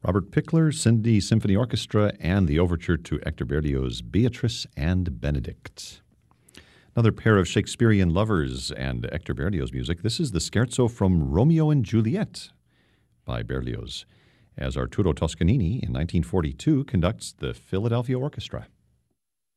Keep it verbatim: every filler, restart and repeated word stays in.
Robert Pickler, Cindy Symphony Orchestra, and the overture to Hector Berlioz' Beatrice and Benedict. Another pair of Shakespearean lovers and Hector Berlioz music. This is the scherzo from Romeo and Juliet by Berlioz, as Arturo Toscanini in nineteen forty-two conducts the Philadelphia Orchestra.